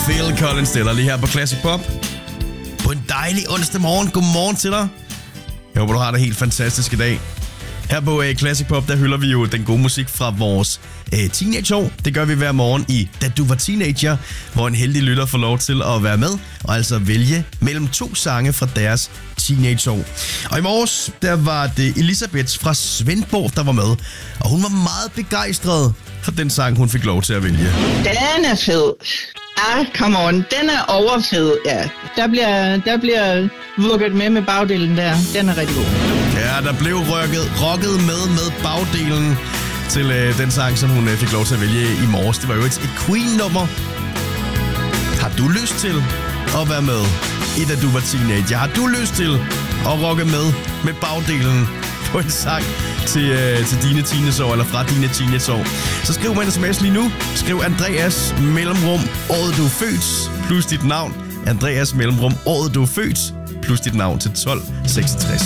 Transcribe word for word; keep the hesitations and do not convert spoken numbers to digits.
Phil Collins stiller lige her på Classic Pop. På en dejlig onsdag morgen. Godmorgen til dig. Jeg håber, du har det helt fantastisk i dag. Her på uh, Classic Pop, der hylder vi jo den gode musik fra vores uh, teenageår. Det gør vi hver morgen i Da Du Var Teenager, hvor en heldig lytter får lov til at være med og altså vælge mellem to sange fra deres teenageår. Og i morges, der var det Elisabeth fra Svendborg, der var med. Og hun var meget begejstret for den sang, hun fik lov til at vælge. Den er fed. Ah, come on. Den er overfed, ja. Der bliver, der bliver vugget med med bagdelen der. Den er rigtig god. Ja, der blev rykket, rocket med med bagdelen til øh, den sang, som hun øh, fik lov til at vælge i morges. Det var jo et, et Queen-nummer. Har du lyst til at være med i Da Du Var Teenager? Har du lyst til at rocke med med bagdelen på en sang til, øh, til dine teenageår, eller fra dine teenageår? Så skriv mig en sms lige nu. Skriv Andreas mellemrum året du er født plus dit navn. Andreas mellemrum året du er født plus dit navn til tolv seksogtres.